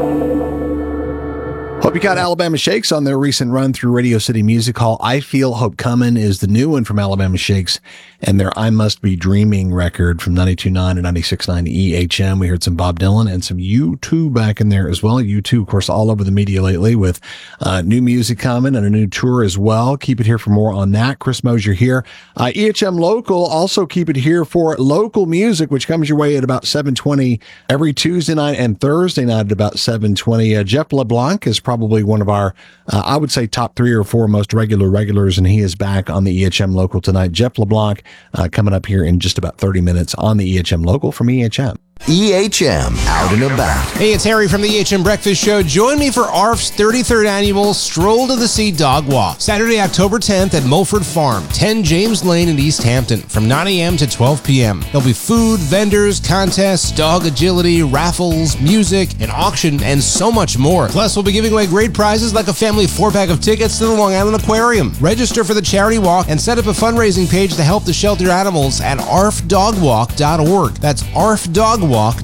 Hope you got Alabama Shakes on their recent run through Radio City Music Hall. I Feel Hope Comin' is the new one from Alabama Shakes and their I Must Be Dreaming record from 92.9 and 96.9 EHM. We heard some Bob Dylan and some U2 back in there as well. U2, of course, all over the media lately with new music coming and a new tour as well. Keep it here for more on that. Chris Mosier here. EHM Local, also keep it here for local music, which comes your way at about 7:20 every Tuesday night and Thursday night at about 7:20. Jeff LeBlanc is probably one of our, I would say, top 3 or 4 most regulars, and he is back on the EHM Local tonight. Jeff LeBlanc coming up here in just about 30 minutes on the EHM Local from EHM. EHM Out and About. Hey, it's Harry from the EHM Breakfast Show. Join me for ARF's 33rd annual Stroll to the Sea Dog Walk, Saturday, October 10th at Mulford Farm, 10 James Lane in East Hampton, from 9 a.m. to 12 p.m. There'll be food, vendors, contests, dog agility, raffles, music, an auction, and so much more. Plus, we'll be giving away great prizes like a family 4-pack of tickets to the Long Island Aquarium. Register for the charity walk and set up a fundraising page to help the shelter animals at arfdogwalk.org. That's arfdogwalk.org.